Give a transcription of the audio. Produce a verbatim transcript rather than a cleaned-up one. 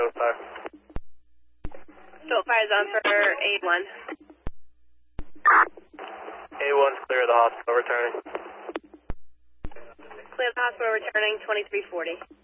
Stowe Fire. Stowe Fire is on for A one. A one's clear of the hospital, returning. Clear the hospital, returning twenty-three forty.